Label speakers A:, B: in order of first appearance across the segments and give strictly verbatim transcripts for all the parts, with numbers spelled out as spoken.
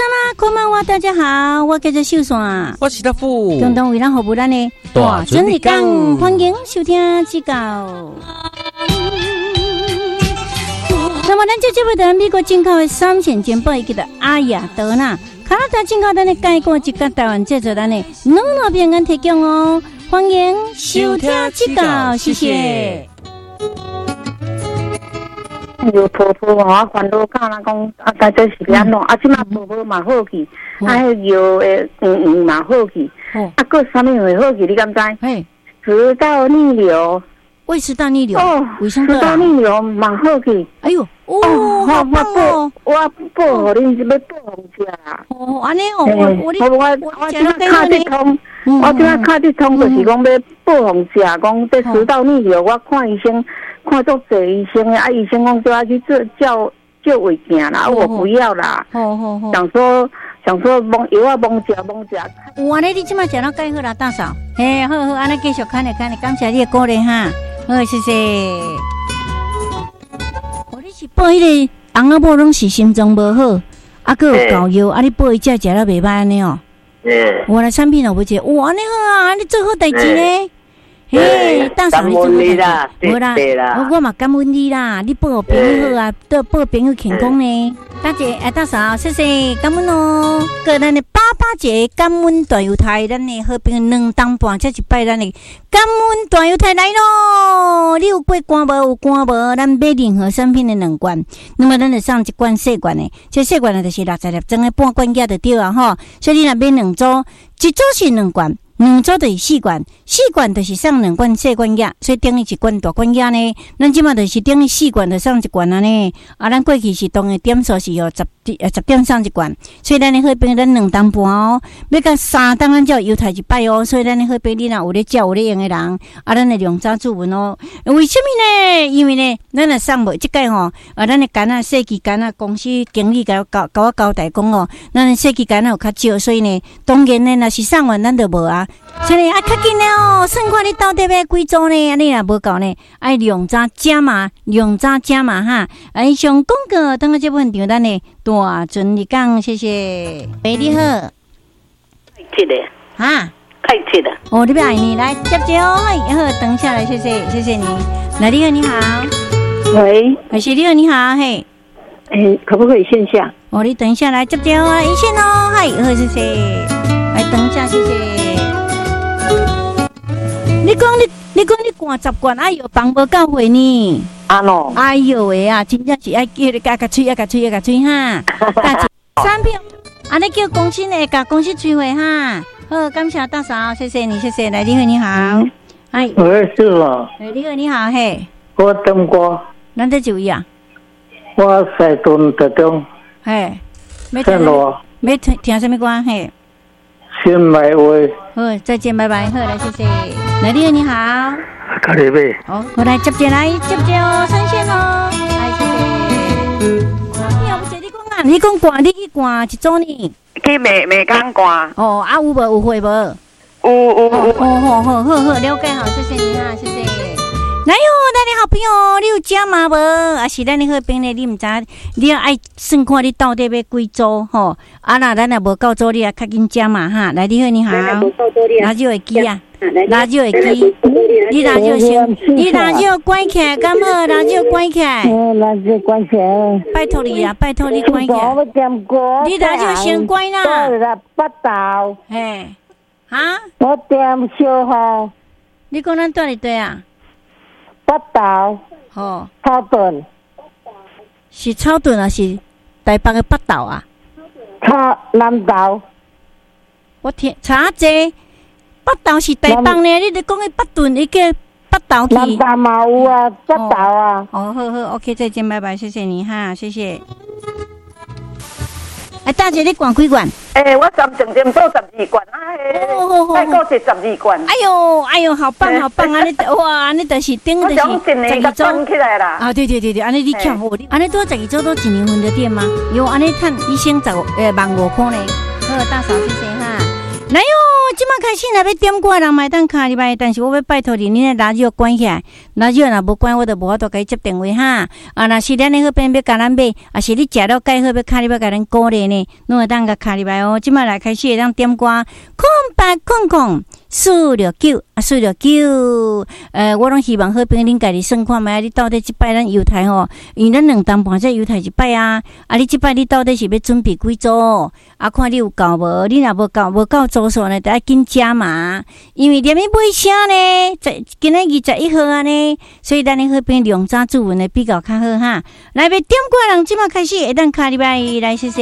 A: 啦，こんばんは，大家好，我叫做秀山，
B: 我是大富，
A: 共同为咱服务咱的
B: 大
A: 准日讲，欢迎收听指教。那么，咱这节目的美国进口的三线煎包，伊叫做阿雅德纳，加拿大进口咱的介果，一个台湾制作咱的两路平安提供哦，欢迎收听指教，谢谢。
C: 就婆婆嘛，我烦恼教咱讲啊，大概是安怎？啊，即马婆婆嘛好去，啊，迄药诶，嗯嗯嘛好去，啊，个啥物会好去？你敢知？
A: 嘿，
C: 食道逆流，
A: 胃食道逆流，
C: 哦，
A: 胃酸
C: 食道逆流嘛好去。
A: 哎呦，哦，好棒哦！
C: 我报互恁是要报红食啦。
A: 哦，安尼哦，我我你
C: 我我即马卡得通，我即马卡得通，就是讲要报红食，讲这食道逆流，我看医生。看足侪医生啊，医生讲都要去做叫叫胃镜啦，我不要啦。
A: 好好好，
C: 想说想说蒙药啊，蒙食蒙食。
A: 有安尼，你即马食到介好啦，大嫂。嘿，好好，安尼继续看咧看咧，感谢你的鼓励哈。好，谢谢。哦，你是报迄个翁仔某拢是心脏无好，啊，佮有膏药，啊，你报伊只食了袂歹安尼哦。嗯。我来产品哦，不接，哇，安尼好啊，安尼做好代志呢。嘿，大嫂，你做好代志，无啦，我我嘛感恩你啦，你报我朋友好啊，都报朋友健康呢。大姐，哎，大嫂，谢谢，感恩哦。个咱的八八节感恩大油台，咱的好朋友两当半，这一摆咱的感恩大油台来咯。你有过关无？有关无？咱买任何产品的两罐，那么咱就送一罐细罐的，这细罐的就是六十粒装的半罐价就对啊吼。所以你若买两组，一组是两罐。两组就是四罐，四罐就是送两罐细罐药，所以等于一罐大罐药呢。咱即马就是等于四罐就送一罐啊呢。啊，咱过去是当的点数是哦十呃十点送一罐，所以咱的好朋友咱两当半哦，要到三当咱才有优待一摆哦。所以咱的好朋友你若有咧照有咧用的人，啊，咱的量早注文哦。为什么呢？因为呢，咱若送无即个吼，啊，咱的干啊设计干啊公司经理甲我交甲我交代讲哦，咱的设计干啊有较少，所以呢，当然呢，若是送完咱就无啊。所以啊，较紧了哦，算看你到底要几组呢？安尼若无够呢，爱量早加码，量早加码哈。啊，以上广告，等下这部分场咱呢大准你讲，谢谢。喂，你好。
C: 开车的。
A: 哈？
C: 开车的。
A: 哦，你要爱你来接接哦，好，等下来，谢谢，谢谢你。来，你好，你好。
C: 喂。
A: 还是你好，你好，嘿。
C: 诶，可不可以线下？
A: 哦，你等一下来接接哦，一线哦，嗨，好，谢谢。来，等一下，谢谢。你讲你，你讲你灌十罐，哎呦，放无到位呢。
C: 安喏。
A: 哎呦喂啊，真正是爱叫你加加吹，加加吹，加加吹哈。产品，安尼叫公司呢，甲公司催会哈。好，感谢大嫂，谢谢你，谢谢。来，你好，你好。哎。
D: 我是哦。
A: 哎，你好，你好，嘿。
D: 我等过。
A: 咱在就位啊。
D: 我在屯特中。
A: 嘿。
D: 在罗。
A: 要听听什么歌？嘿。
D: 新买位。
A: 好，再见，拜拜。好，来，谢谢。来，你好，你好。
D: 卡里贝。
A: 好，我来接接来接接哦，上线哦。来，谢谢。你后不是你讲啊？你讲挂，你去挂一组呢？
C: 去美美港挂。
A: 哦，啊有无有会无？
C: 有有有。
A: 哦，好好好好，了解好，谢谢你哈，谢谢。来哟，咱的好朋友，你有加码无？啊是咱的好朋友，你唔知，你要爱算看你到底要几组吼？啊那咱若无够组，你啊较紧加码哈。来，你好，你好。拿就会记啊，拿就会记。你拿就先，你拿就关起来，敢好？拿就关起来。
D: 嗯，拿就关起来。
A: 拜托你啊，拜托你关起来。你拿就先关啦。
D: 八道。
A: 嘿，哈？
D: 我点小号。
A: 你讲咱住伫对啊？
D: 北投，
A: 哦，
D: 草屯，
A: 是草屯啊？是台北的北投啊？
D: 草南投，
A: 我听查者，北投是台北呢？你咧讲的北屯，伊叫北投去？
D: 南投嘛有啊，北投啊。
A: 哦，好好 ，OK， 再见，拜拜，谢谢你哈，谢谢。哎，大姐，你灌几罐？
C: 诶，我三整点做十二罐啊，嘿，再过是十二罐。
A: 哎呦，哎呦，好棒，好棒啊！你哇，你就是顶的是十二周
C: 起来啦。
A: 啊，对对对对，安尼你巧好，安尼多十二周都一年份的店吗？有安尼趁一千十呃万五块呢。好，大嫂谢谢哈。来哟， 即马开始若要点歌人买当卡入来，但是我要拜托你，你的radio要关起来，radio若无关，我就无法度甲伊接电话哈。啊，若是咱的好朋友要甲咱买，啊是你食了介好要卡入来甲咱鼓励呢，侬会当甲卡入来哦。即马来开始会当点歌，空八空空四六九啊四六九，呃，我拢希望好朋友恁家己算看觅，你到底即摆咱犹太吼，因为咱两当半才犹太一摆啊，啊，你即摆你到底是要准备几组？啊，看你有够无？你若无够无够组数呢，得要紧加嘛。因为连伊买啥呢？在今日二十一号啊呢，所以咱的好朋友量早注文的比较较好哈。来，要点歌人即马开始会当卡入来，来谢谢。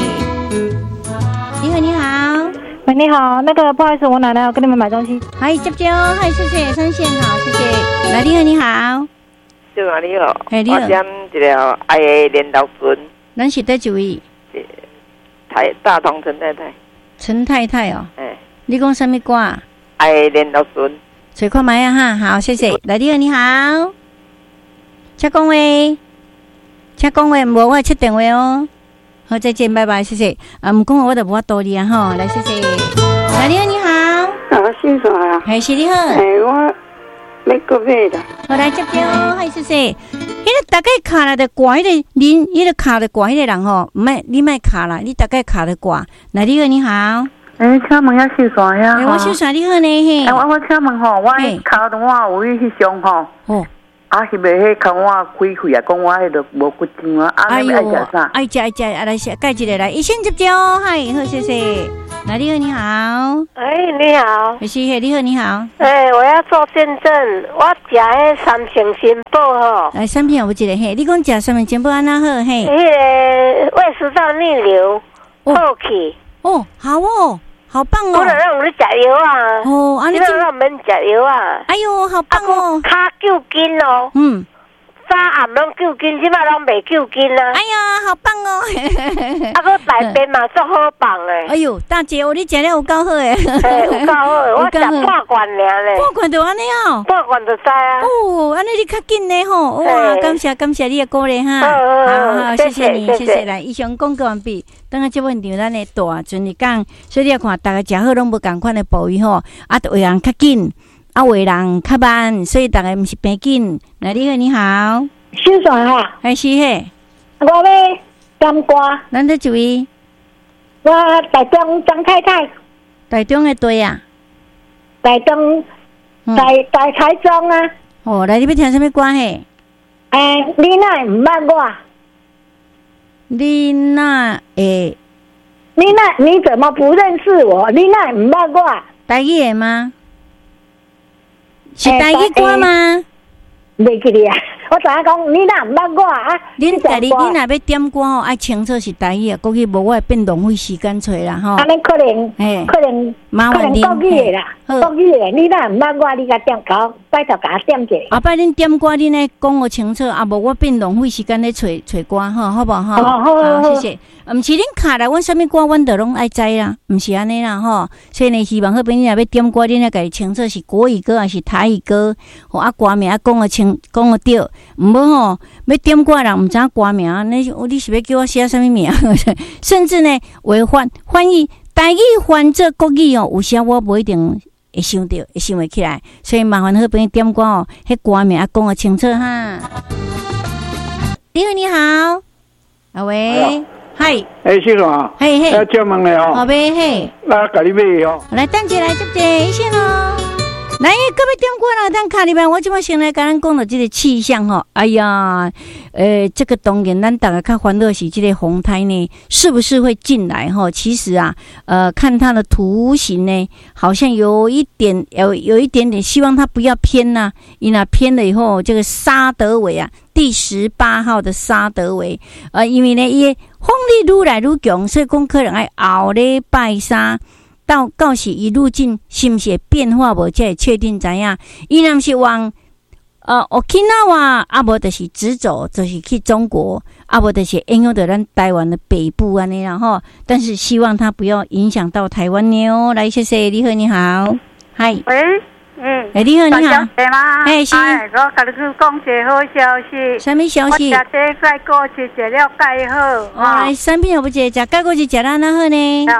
A: 你好，你好。
B: 喂，你好，那个不好意思，我奶奶要跟你们买东西。
A: 嗨，接接哦，嗨，谢谢，三线好，谢谢。来，你好，你好。
E: 对啊，你好。
A: 嘿，你好。
E: 我点一条爱的连头船。
A: 咱是在几位？
E: 台大同陈太太。
A: 陈太太哦。
E: 哎。
A: 你讲什么歌啊？
E: 爱的连头船。
A: 找看卖啊哈，好，谢谢。来，你好，你好。请讲话，请讲话，无我切电话哦。好，再见，拜拜，谢谢。啊，唔讲我就无法度你啊，吼，来，谢谢。来，你好，你好。
C: 啊，姓啥啊？
A: 还是你好。
C: 哎，我要过买的。
A: 好，来接接哦，嗨，谢谢。迄个大概卡了的挂，迄个恁，迄个卡的挂，迄个人吼，唔卖，你卖卡啦，你大概卡的挂。来，你好，你好。
C: 哎，请问遐姓啥呀？
A: 哎，我姓啥？你好呢？嘿。
C: 哎，我我请问吼，我卡的我有去上吼。哦。啊，是袂迄看我开会啊，讲我迄个无骨精啊，啊，爱食啥？
A: 爱食爱食，啊来食，介一个来，一先接接哦，嗨，好，谢谢。来，你好，你好。
F: 哎，你好。
A: 是是，你好，你好。
F: 哎，我要做见证，我食迄三成新宝吼。
A: 来，三片有一个嘿，你讲食三成新宝安那好嘿？
F: 迄个胃食道逆流好去。
A: 哦，好哦。好棒哦！
F: 不能让我们食药啊！
A: 哦，安尼
F: 不能让我们食药啊！
A: 哎呦，好棒哦！
F: 卡救筋哦！嗯，早暗拢救筋，即摆拢袂救筋啊！
A: 哎呀，好棒哦！
F: 啊，个大便嘛足好棒诶！
A: 哎呦，大姐，我你食了有够好诶！
F: 嘿，有够好诶！我食半罐尔咧，
A: 半罐就安尼哦，
F: 半罐就知啊！
A: 哦，安尼你较紧咧吼！哇，感谢感谢你的鼓励哈！好好，谢谢你，谢谢来，以上广告完毕。等下这问题咱的大阵日讲，所以你要看大家食好拢无共款的部位吼，啊，有的人较紧，啊，有的人较慢，所以大家毋是平紧。来，你好，你好，
D: 姓啥啊？
A: 还是嘿？
D: 我要点歌。
A: 咱在一位？
D: 我台中张太太。
A: 台中的对啊？
D: 台中，台台台中啊。
A: 哦，来，你要听什么歌嘿？
D: 诶，你哪唔捌我？
A: 你那诶，
D: 你那你怎么不认识我？你那唔捌我？
A: 台语的吗？是台语歌吗？
D: 袂记哩啊！我知影讲你哪唔捌我啊？
A: 恁家己恁若要点歌吼，爱清楚是台语啊，国语无我会变浪费时间找啦吼。
D: 安尼可能，可能
A: 麻烦
D: 恁。国语的啦，国语的，你哪唔捌我？你甲点搞，拜托甲点者。
A: 后摆恁点歌，恁来讲我清楚，啊无我变浪费时间咧找找歌吼，好无吼？
D: 好好
A: 好，谢谢。毋是恁卡来，阮啥物歌，阮都拢爱知啦，毋是安尼啦吼。所以呢，希望好朋友若要点歌，恁来家己清楚是国语歌还是台语歌，吼啊歌名啊讲个清，讲个对，毋好吼要点歌人毋知影歌名，你你是要叫我写啥物名？甚至呢，为翻翻译台语翻做国语哦，有时我无一定会想到，会想会起来，所以麻烦好朋友点歌哦，迄歌名啊讲个清楚哈。你好，你好，阿喂。嗨，
G: 哎，先生啊，
A: 嘿嘿，
G: 要叫问你哦，
A: 好呗嘿，
G: 那家己买哦，
A: 来等一下来接一先哦。来，各位点过了，等卡里边，我即摆先来跟咱讲到这个气象吼。哎呀，呃，这个当然咱大家较烦恼是这个风台呢，是不是会进来哈？其实啊，呃，看它的图形呢，好像有一点有有一点点，希望它不要偏呐、啊。因为偏了以后，这个沙德韦啊，第十八号的沙德韦，呃，因为呢，伊风力愈来愈强，所以讲可能爱后礼拜三。到到时伊路径是毋是会变化无，才会确定知影。伊若是往呃 Okinawa， 啊无就是直走，就是去中国，啊无就是影响到咱台湾的北部安尼啦吼。但是希望它不要影响到台湾呢。来，谢谢，你好，你好，嗨，
H: 喂，嗯，
A: 哎，你好，你好，
H: 对吗？
A: 哎，是，
H: 哎，我甲你去讲一个好消息。
A: 什么消息？
H: 我食这钙果子食了介好。
A: 哦，产品有不食？食钙果子食得哪好呢？
H: 啊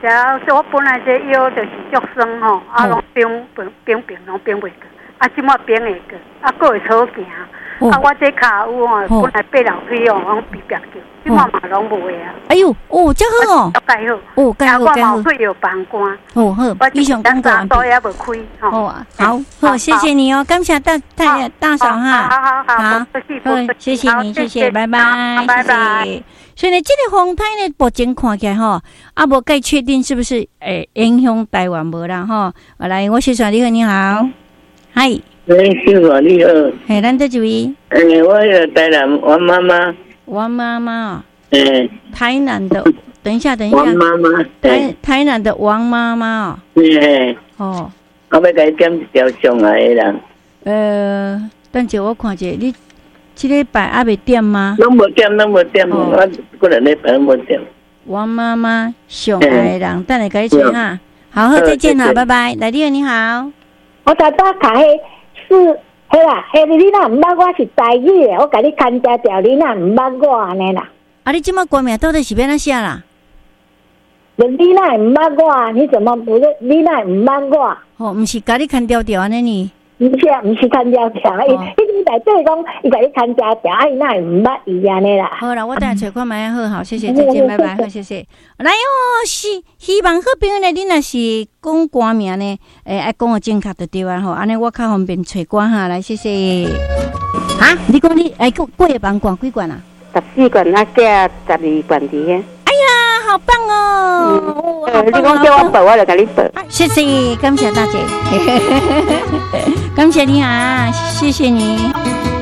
H: 食，我本来这腰就是足酸吼，啊，拢冰冰冰冰拢冰袂过，啊，即马冰会过，啊，佫会操行。哦、啊！我这骹有哦，本来爬楼梯哦，拢比别叫，即马嘛拢无啊。
A: 哎呦，哦，真好哦，
H: 介好，
A: 哦，介好，介好。
H: 我毛腿有膀胱。
A: 哦好，以上工作完毕。
H: 也无开。
A: 好啊，好，好，谢谢你哦，感谢大大大嫂哈。
H: 好好好，
A: 好，谢谢你，谢谢，拜拜，
H: 拜拜。
A: 所以呢，这个风台呢，目前看起来哈，啊，无该确定是不是诶影响台湾无啦哈。来，我是小丽，你好，嗨。
I: 喂，师傅你好。
A: 嘿，咱这一位。
I: 诶，我是台南王妈妈。
A: 王妈妈。
I: 诶。
A: 台南的，等一下，等一下。
I: 王妈妈。
A: 台台南的王妈妈哦。
I: 嘿。
A: 哦。
I: 我要给你点一条上来的人。
A: 呃，等下我看者，你这礼拜还没点吗？
I: 拢无点，拢无点，我个人礼拜拢无点。
A: 王妈妈上来的人，等下给你吹哈。好，好，再见哈，拜拜。来弟你好。
D: 我大大卡嘿。是，嘿啦，嘿，你若唔捌我是台语的，我甲你看家条，你若唔捌我安尼啦。
A: 啊，你即马歌名到底是要哪写啦？
D: 你若唔捌我，你怎么不是？你若唔捌我？
A: 哦，唔是甲你看条条安尼呢？
D: 唔是啊，唔是看条条，伊伊内底讲，伊甲你看家条，啊，伊若唔捌伊安尼啦。
A: 好啦，我等下找看卖好，好，谢谢，再见，拜拜，好，谢谢。来哦，是希望好朋友呢，你若是讲歌名呢，诶，爱讲个正确就对啊，吼，安尼我较方便找歌哈，来，谢谢。哈，你讲你哎，过过夜班管几罐啊？
J: 十四罐，啊，加十二罐伫遐。
A: 哎呀，好棒哦！
J: 嗯、你讲叫我报，我就甲你报。
A: 谢谢，感谢大姐，感谢你啊，谢谢你。